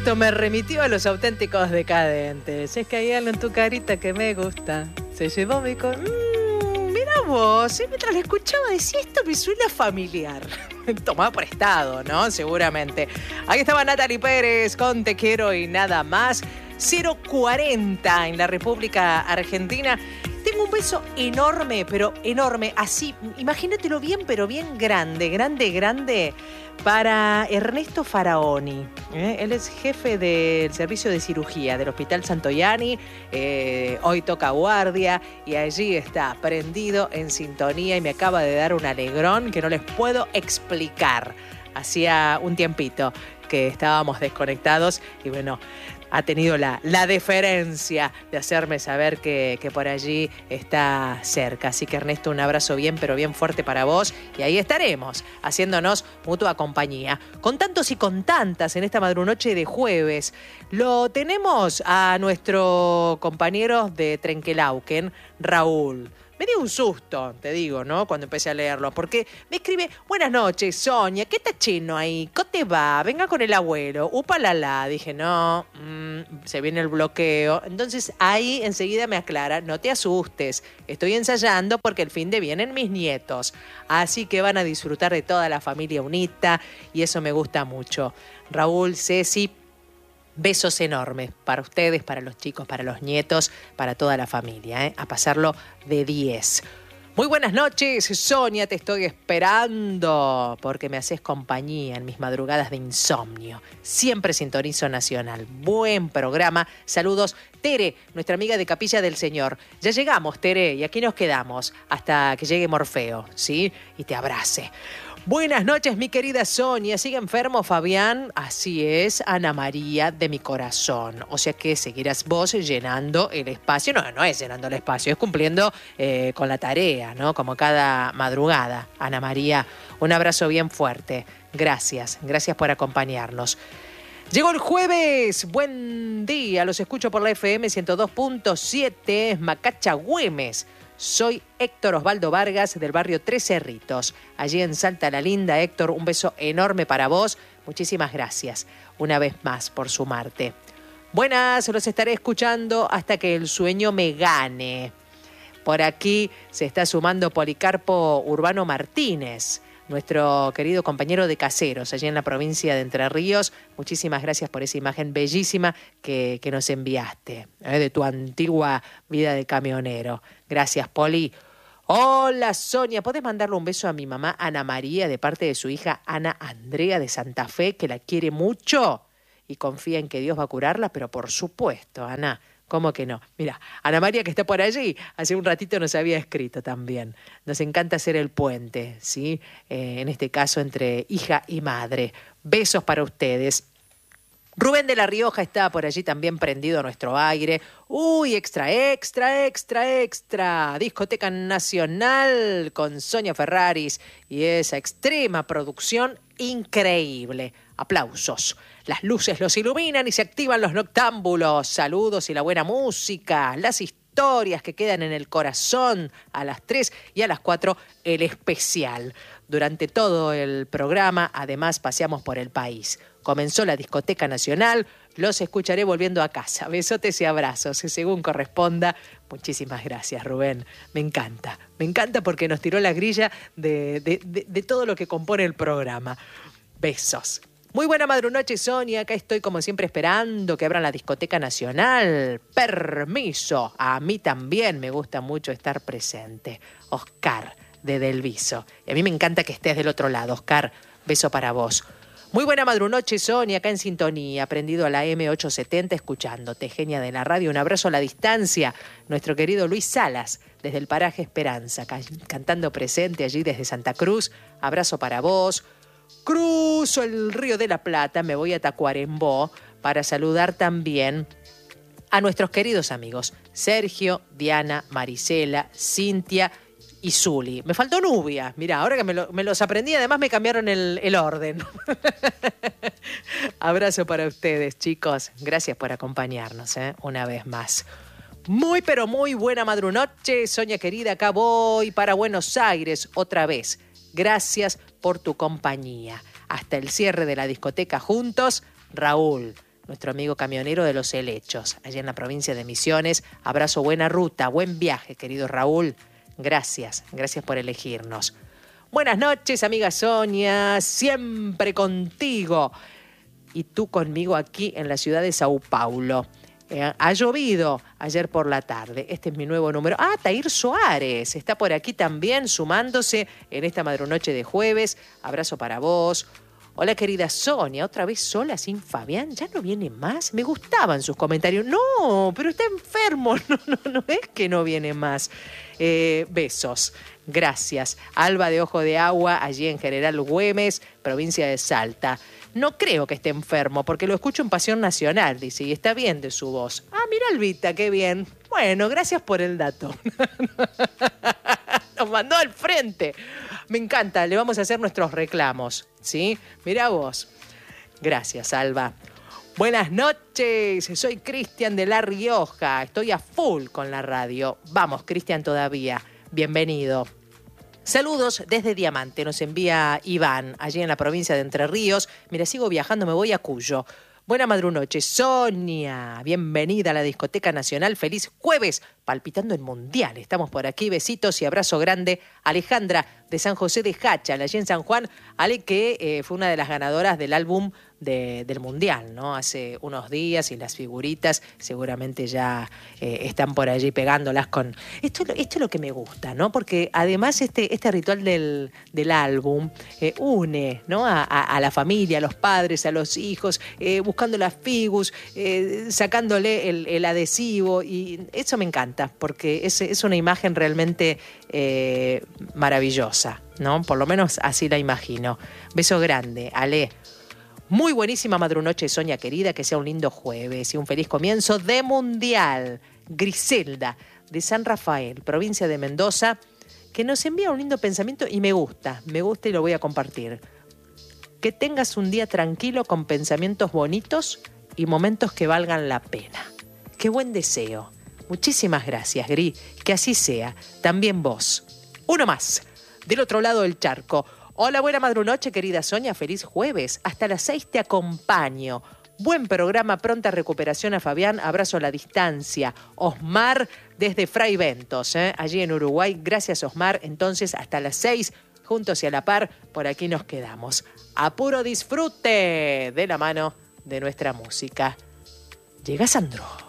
Esto me remitió a los Auténticos Decadentes. Es que hay algo en tu carita que me gusta. Se llevó mi mirá vos, mientras la escuchaba decía, esto me suena familiar. Tomado por estado, ¿no? Seguramente. Ahí estaba Natalie Pérez con Te Quiero y Nada Más. 040 en la República Argentina. Tengo un beso enorme, pero enorme, así, imagínatelo bien, pero bien grande, para Ernesto Faraoni. Él es jefe del servicio de cirugía del Hospital Santoyani. Hoy toca guardia y allí está prendido en sintonía y me acaba de dar un alegrón que no les puedo explicar. Hacía un tiempito que estábamos desconectados y bueno, ha tenido la deferencia de hacerme saber que por allí está cerca. Así que Ernesto, un abrazo bien, pero bien fuerte para vos. Y ahí estaremos, haciéndonos mutua compañía. Con tantos y con tantas en esta madrunoche de jueves, lo tenemos a nuestro compañero de Trenquelauquen, Raúl. Me dio un susto, te digo, ¿no? Cuando empecé a leerlo, porque me escribe, buenas noches, Sonia, ¿qué está chino ahí? ¿Cómo te va? Venga con el abuelo. Upalala. Dije, no, se viene el bloqueo. Entonces ahí enseguida me aclara, no te asustes, estoy ensayando porque el fin de vienen mis nietos. Así que van a disfrutar de toda la familia unita y eso me gusta mucho. Raúl, Ceci, besos enormes para ustedes, para los chicos, para los nietos, para toda la familia, a pasarlo de 10. Muy buenas noches, Sonia, te estoy esperando porque me haces compañía en mis madrugadas de insomnio. Siempre sintonizo Nacional. Buen programa. Saludos, Tere, nuestra amiga de Capilla del Señor. Ya llegamos, Tere, y aquí nos quedamos hasta que llegue Morfeo, ¿sí? Y te abrace. Buenas noches, mi querida Sonia. ¿Sigue enfermo, Fabián? Así es, Ana María de mi corazón. O sea que seguirás vos llenando el espacio. No es llenando el espacio, es cumpliendo con la tarea, ¿no? Como cada madrugada. Ana María, un abrazo bien fuerte. Gracias por acompañarnos. Llegó el jueves, buen día, los escucho por la FM 102.7, Macacha, Güemes. Soy Héctor Osvaldo Vargas del barrio Tres Cerritos, allí en Salta la Linda. Héctor, un beso enorme para vos. Muchísimas gracias una vez más por sumarte. Buenas, los estaré escuchando hasta que el sueño me gane. Por aquí se está sumando Policarpo Urbano Martínez, nuestro querido compañero de Caseros, allí en la provincia de Entre Ríos. Muchísimas gracias por esa imagen bellísima que nos enviaste, de tu antigua vida de camionero. Gracias, Poli. Hola, Sonia. ¿Podés mandarle un beso a mi mamá Ana María de parte de su hija Ana Andrea de Santa Fe, que la quiere mucho y confía en que Dios va a curarla? Pero por supuesto, Ana. ¿Cómo que no? Mira, Ana María, que está por allí, hace un ratito nos había escrito también. Nos encanta hacer el puente, ¿sí? En este caso entre hija y madre. Besos para ustedes. Rubén de La Rioja está por allí también prendido a nuestro aire. ¡Uy, extra! Discoteca Nacional con Sonia Ferraris y esa extrema producción increíble. Aplausos. Las luces los iluminan y se activan los noctámbulos. Saludos y la buena música. Las historias que quedan en el corazón. A las 3 y a las 4 el especial. Durante todo el programa, además, paseamos por el país. Comenzó la Discoteca Nacional. Los escucharé volviendo a casa. Besotes y abrazos, según corresponda. Muchísimas gracias, Rubén. Me encanta porque nos tiró la grilla de todo lo que compone el programa. Besos. Muy buena madrunoche, Sonia. Acá estoy como siempre esperando que abran la Discoteca Nacional. Permiso. A mí también me gusta mucho estar presente. Oscar, de Delviso. Y a mí me encanta que estés del otro lado, Oscar. Beso para vos. Muy buena madrunoche, Sonia, acá en sintonía, prendido a la M870, escuchándote, genia de la radio. Un abrazo a la distancia. Nuestro querido Luis Salas, desde el paraje Esperanza, cantando presente allí desde Santa Cruz. Abrazo para vos. Cruzo el Río de la Plata, me voy a Tacuarembó para saludar también a nuestros queridos amigos Sergio, Diana, Marisela, Cintia y Zuli. Me faltó Nubia. Mirá, ahora que me los aprendí, además me cambiaron el orden. Abrazo para ustedes, chicos. Gracias por acompañarnos, una vez más. Muy, pero muy buena madrunoche, Sonia querida. Acá voy para Buenos Aires otra vez. Gracias por tu compañía. Hasta el cierre de la discoteca juntos, Raúl. nuestro amigo camionero de Los Helechos, allá en la provincia de Misiones. Abrazo, buena ruta, buen viaje, querido Raúl. Gracias por elegirnos. Buenas noches, amiga Sonia, siempre contigo. Y tú conmigo aquí en la ciudad de Sao Paulo. Ha llovido ayer por la tarde. Este es mi nuevo número. Tair Suárez está por aquí también sumándose en esta madrunoche de jueves. Abrazo para vos. Hola, querida Sonia, otra vez sola sin Fabián. ¿Ya no viene más? Me gustaban sus comentarios. No, pero está enfermo. No es que no viene más. Besos. Gracias. Alba de Ojo de Agua, allí en General Güemes, provincia de Salta. No creo que esté enfermo, porque lo escucho en Pasión Nacional, dice, y está bien de su voz. Mira, Albita, qué bien. Bueno, gracias por el dato. Nos mandó al frente. Me encanta, le vamos a hacer nuestros reclamos, ¿sí? Mirá vos. Gracias, Alba. Buenas noches, soy Cristian de La Rioja. Estoy a full con la radio. Vamos, Cristian, todavía. Bienvenido. Saludos desde Diamante, nos envía Iván, allí en la provincia de Entre Ríos. Mira, sigo viajando, me voy a Cuyo. Buena madrunoche, Sonia. Bienvenida a la Discoteca Nacional. Feliz jueves, palpitando el Mundial. Estamos por aquí, besitos y abrazo grande. Alejandra de San José de Jáchal, allí en San Juan. Ale, que fue una de las ganadoras del álbum del Mundial, ¿no? Hace unos días, y las figuritas seguramente ya están por allí pegándolas con... Esto es lo que me gusta, ¿no? Porque además este ritual del álbum une, ¿no? A la familia, a los padres, a los hijos, buscando las figus, sacándole el adhesivo, y eso me encanta, porque es una imagen realmente maravillosa, ¿no? Por lo menos así la imagino. Beso grande, Ale. Muy buenísima madrunoche, Sonia querida, que sea un lindo jueves y un feliz comienzo de Mundial. Griselda, de San Rafael, provincia de Mendoza, que nos envía un lindo pensamiento y me gusta y lo voy a compartir. Que tengas un día tranquilo con pensamientos bonitos y momentos que valgan la pena. Qué buen deseo. Muchísimas gracias, Gri, que así sea. También vos. Uno más, del otro lado del charco. Hola, buena madrunoche, querida Sonia, feliz jueves. Hasta las 6 te acompaño. Buen programa, pronta recuperación a Fabián, abrazo a la distancia. Osmar desde Fray Ventos, allí en Uruguay. Gracias, Osmar. Entonces, hasta las 6, juntos y a la par, por aquí nos quedamos. A puro disfrute de la mano de nuestra música. Llega Sandro.